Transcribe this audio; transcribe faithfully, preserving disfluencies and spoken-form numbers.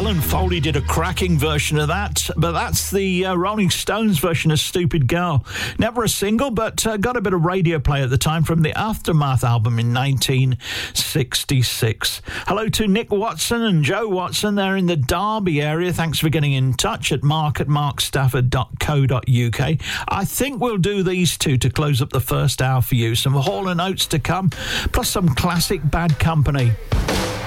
Glenn Foley did a cracking version of that, but that's the uh, Rolling Stones version of Stupid Girl. Never a single, but uh, got a bit of radio play at the time from the Aftermath album in nineteen sixty-six. Hello to Nick Watson and Joe Watson. They're in the Derby area. Thanks for getting in touch at mark at mark stafford dot co dot uk. I think we'll do these two to close up the first hour for you. Some Hall and Oates to come, plus some classic Bad Company.